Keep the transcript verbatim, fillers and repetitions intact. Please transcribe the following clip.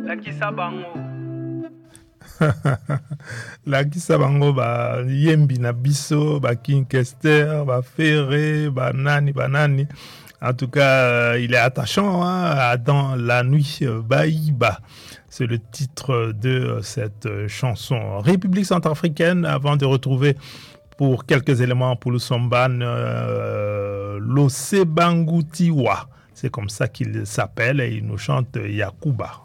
Lakisa bango. Lakisa bango ba yembi na biso, ba Kinkester, ba Ferré, ba nani, ba nani. En tout cas, il est attachant, hein, dans la nuit Baïba. C'est le titre de cette chanson. République centrafricaine, avant de retrouver pour quelques éléments pour le Somban, euh, l'Osebangutiwa. C'est comme ça qu'il s'appelle et il nous chante Yakuba.